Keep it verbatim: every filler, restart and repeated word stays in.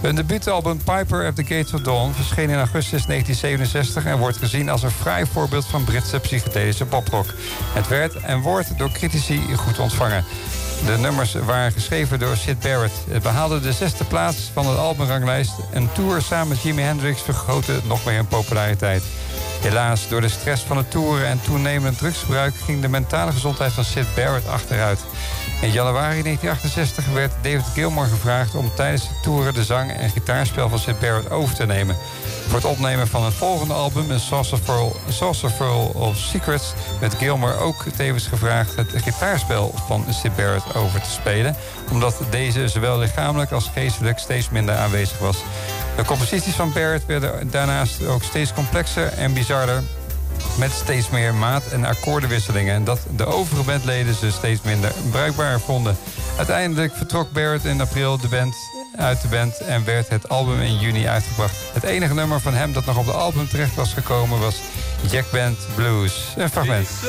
Hun debuutalbum Piper at the Gates of Dawn verscheen in augustus negentien zevenenzestig... en wordt gezien als een fraai voorbeeld van Britse psychedelische poprock. Het werd en wordt door critici goed ontvangen. De nummers waren geschreven door Syd Barrett. Het behaalde de zesde plaats van de albumranglijst. Een tour samen met Jimi Hendrix vergrootte nog meer in populariteit. Helaas, door de stress van het toeren en toenemend drugsgebruik... ging de mentale gezondheid van Syd Barrett achteruit. In januari negentien achtenzestig werd David Gilmour gevraagd... om tijdens de toeren de zang en gitaarspel van Syd Barrett over te nemen. Voor het opnemen van het volgende album, A Saucerful of Secrets... werd Gilmour ook tevens gevraagd het gitaarspel van Syd Barrett over te spelen... omdat deze zowel lichamelijk als geestelijk steeds minder aanwezig was. De composities van Barrett werden daarnaast ook steeds complexer en bizarder... met steeds meer maat- en akkoordenwisselingen... en dat de overige bandleden ze steeds minder bruikbaar vonden. Uiteindelijk vertrok Barrett in april de band uit de band... en werd het album in juni uitgebracht. Het enige nummer van hem dat nog op de album terecht was gekomen... was Jack Band Blues. Een fragment.